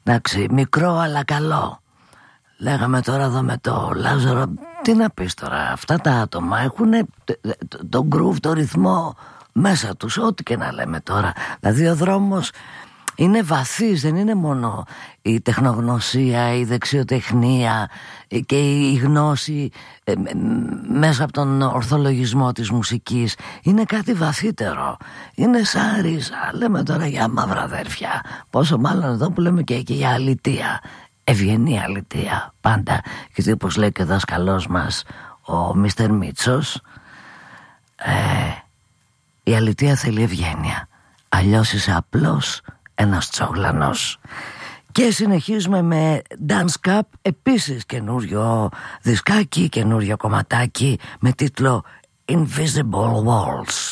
Εντάξει, μικρό αλλά καλό. Λέγαμε τώρα εδώ με το Λάζαρο, τι να πεις τώρα, αυτά τα άτομα έχουν τον groove, το ρυθμό μέσα τους, ό,τι και να λέμε τώρα. Δηλαδή ο δρόμος είναι βαθύς, δεν είναι μόνο η τεχνογνωσία, η δεξιοτεχνία και η γνώση μέσα από τον ορθολογισμό της μουσικής. Είναι κάτι βαθύτερο. Είναι σαν ρίζα. Λέμε τώρα για μαύρα αδέρφια, πόσο μάλλον εδώ που λέμε και για αλητεία. Ευγενή αλητεία πάντα. Και όπως λέει και ο δάσκαλός μας ο Μίστερ Μίτσος, η αλητεία θέλει ευγένεια, αλλιώς είσαι απλώς ένας τσόγλανος. Και συνεχίζουμε με Dance Cup, επίσης καινούριο δισκάκι, καινούριο κομματάκι με τίτλο Invisible Walls.